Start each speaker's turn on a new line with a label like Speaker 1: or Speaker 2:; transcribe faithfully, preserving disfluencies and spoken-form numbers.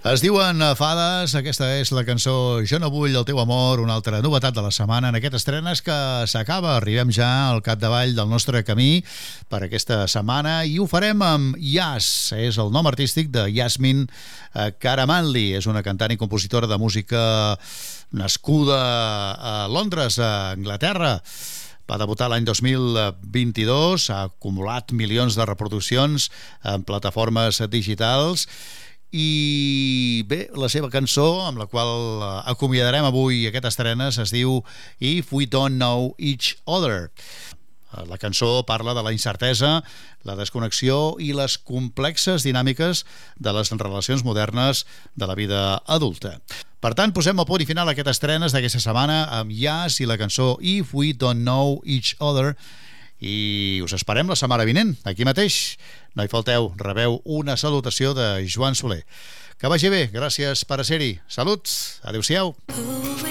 Speaker 1: Es diuen Fades, aquesta és la cançó Jo no vull el teu amor, una altra novetat de la setmana en aquest estrenes que s'acaba. Arribem ja al capdavall del nostre camí per aquesta setmana i ho farem amb Yas, és el nom artístic de Yasmin Karamanli, és una cantant i compositora de música nascuda a Londres, a Anglaterra. Va debutar l'any dos mil vint-i-dos, ha acumulat milions de reproduccions en plataformes digitals. I bé, la seva cançó amb la qual acomiadarem avui aquest estrenes es diu If We Don't Know Each Other. La cançó parla de la incertesa, la desconnexió i les complexes dinàmiques de les relacions modernes de la vida adulta. Per tant, posem el punt i final a aquest estrenes d'aquesta setmana amb Yas i la cançó If We Don't Know Each Other. I us esperem la setmana vinent, aquí mateix. No hi falteu, rebeu una salutació de Joan Soler. Que vagi bé, gràcies per ser-hi. Salut, adeu-siau.